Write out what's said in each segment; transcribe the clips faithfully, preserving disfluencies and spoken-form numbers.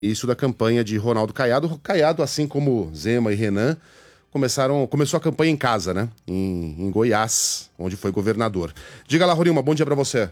Isso da campanha de Ronaldo Caiado. Caiado, assim como Zema e Renan, começaram, começou a campanha em casa, né? Em, em Goiás, onde foi governador. Diga lá, Rorilma, bom dia pra você.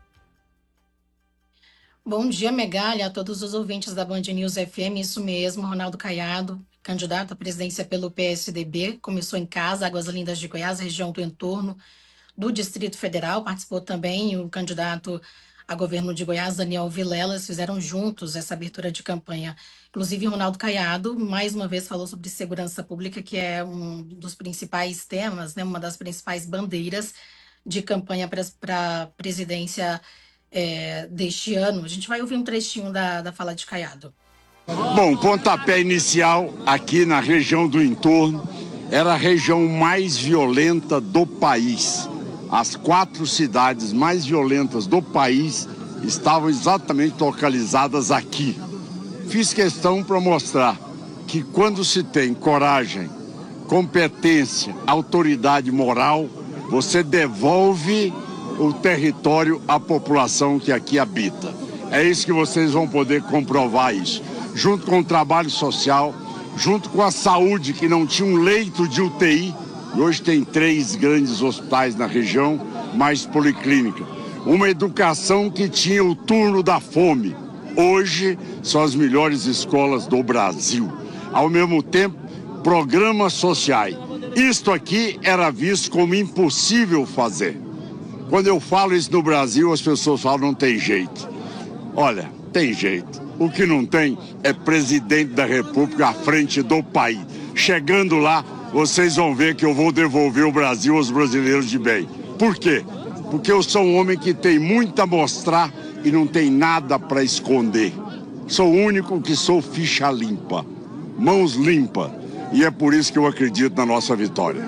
Bom dia, Megalha, a todos os ouvintes da Band News F M. Isso mesmo, Ronaldo Caiado, candidato à presidência pelo P S D B, começou em casa, Águas Lindas de Goiás, região do entorno do Distrito Federal. Participou também o candidato a governo de Goiás, Daniel Vilela. Fizeram juntos essa abertura de campanha. Inclusive, Ronaldo Caiado, mais uma vez, falou sobre segurança pública, que é um dos principais temas, né, uma das principais bandeiras de campanha para a presidência é, deste ano. A gente vai ouvir um trechinho da, da fala de Caiado. Bom, pontapé inicial aqui na região do entorno era a região mais violenta do país. As quatro cidades mais violentas do país estavam exatamente localizadas aqui. Fiz questão para mostrar que quando se tem coragem, competência, autoridade moral, você devolve o território à população que aqui habita. É isso que vocês vão poder comprovar isso. Junto com o trabalho social, junto com a saúde, que não tinha um leito de U T I, e hoje tem três grandes hospitais na região, mais policlínica. Uma educação que tinha o turno da fome. Hoje são as melhores escolas do Brasil. Ao mesmo tempo, programas sociais. Isto aqui era visto como impossível fazer. Quando eu falo isso no Brasil, as pessoas falam, não tem jeito. Olha, tem jeito. O que não tem é presidente da República à frente do país. Chegando lá, vocês vão ver que eu vou devolver o Brasil aos brasileiros de bem. Por quê? Porque eu sou um homem que tem muito a mostrar e não tem nada para esconder. Sou o único que sou ficha limpa, mãos limpas. E é por isso que eu acredito na nossa vitória.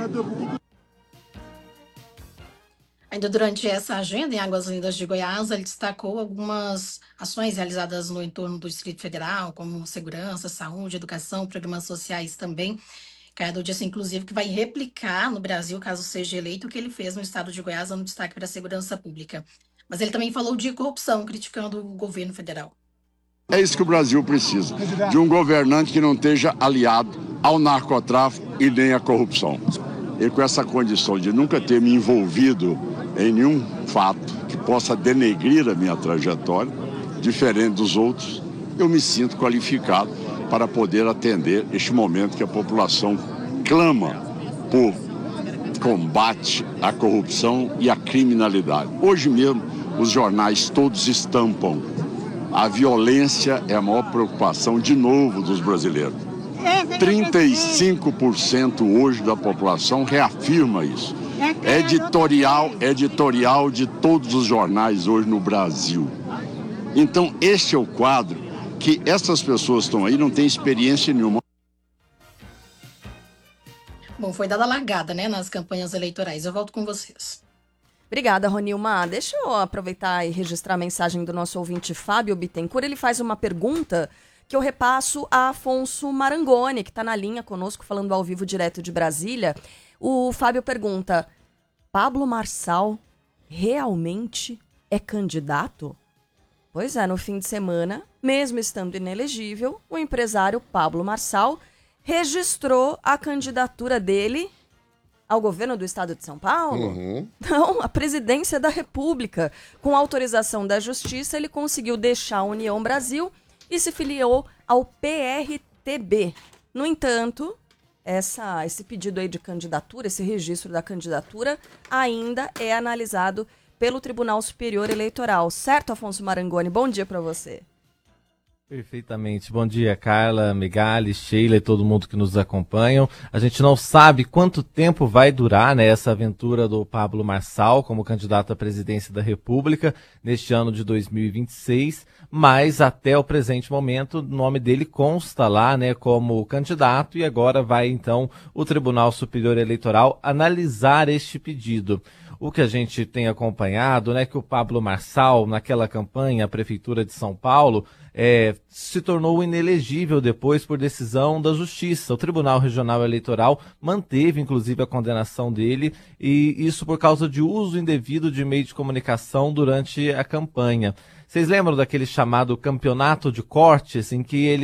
Ainda durante essa agenda em Águas Lindas de Goiás, ele destacou algumas ações realizadas no entorno do Distrito Federal, como segurança, saúde, educação, programas sociais também. Caiado disse, inclusive, que vai replicar no Brasil, caso seja eleito, o que ele fez no estado de Goiás, dando destaque para a segurança pública. Mas ele também falou de corrupção, criticando o governo federal. É isso que o Brasil precisa, de um governante que não esteja aliado ao narcotráfico e nem à corrupção. E com essa condição de nunca ter me envolvido em nenhum fato que possa denegrir a minha trajetória, diferente dos outros, eu me sinto qualificado para poder atender este momento que a população clama por combate à corrupção e à criminalidade. Hoje mesmo, os jornais todos estampam. A violência é a maior preocupação, de novo, dos brasileiros. trinta e cinco por cento hoje da população reafirma isso. Editorial, editorial de todos os jornais hoje no Brasil. Então, este é o quadro que essas pessoas estão aí, não têm experiência nenhuma. Bom, foi dada a largada, né, nas campanhas eleitorais. Eu volto com vocês. Obrigada, Ronilma. Deixa eu aproveitar e registrar a mensagem do nosso ouvinte Fábio Bittencourt. Ele faz uma pergunta que eu repasso a Afonso Marangoni, que está na linha conosco, falando ao vivo direto de Brasília. O Fábio pergunta, Pablo Marçal realmente é candidato? Pois é, no fim de semana, mesmo estando inelegível, o empresário Pablo Marçal registrou a candidatura dele ao governo do estado de São Paulo? Uhum. Não, a presidência da República. Com autorização da Justiça, ele conseguiu deixar a União Brasil e se filiou ao P R T B. No entanto, essa, esse pedido aí de candidatura, esse registro da candidatura, ainda é analisado pelo Tribunal Superior Eleitoral. Certo, Afonso Marangoni? Bom dia para você. Perfeitamente. Bom dia, Carla, Megali, Sheila e todo mundo que nos acompanham. A gente não sabe quanto tempo vai durar, né, essa aventura do Pablo Marçal como candidato à presidência da República neste ano de dois mil e vinte e seis, mas até o presente momento o nome dele consta lá, né, como candidato, e agora vai então o Tribunal Superior Eleitoral analisar este pedido. O que a gente tem acompanhado, né, que o Pablo Marçal, naquela campanha à Prefeitura de São Paulo, é, se tornou inelegível depois por decisão da Justiça. O Tribunal Regional Eleitoral manteve, inclusive, a condenação dele, e isso por causa de uso indevido de meio de comunicação durante a campanha. Vocês lembram daquele chamado campeonato de cortes, em que ele